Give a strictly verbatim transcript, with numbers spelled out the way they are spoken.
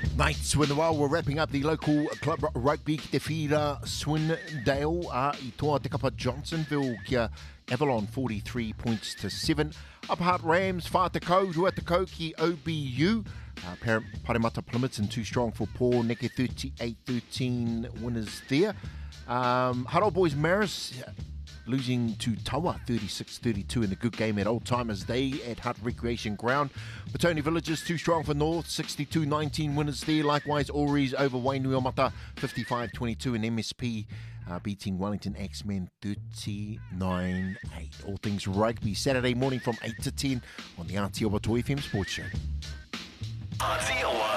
Mates, when while we're wrapping up the local club rugby, te whira Swindale a i toa te kapa Johnsonville kia Avalon forty-three points to seven. Upper Hutt Rams, Whātakau, Ruatakau ki O B U. Uh, Parent Parramatta Plymouton too strong for Paul. Neke thirty-eight thirteen winners there. Um, Huddle Boys Maris losing to Tawa thirty-six thirty-two in a good game at Old Timers Day at Hutt Recreation Ground. Petone Villagers too strong for North, sixty-two nineteen winners there. Likewise, Auries over Wainuiomata, fifty-five twenty-two, and M S P uh, beating Wellington X-Men thirty-nine eight. All things rugby, Saturday morning from eight to ten on the Aotearoa F M Sports Show.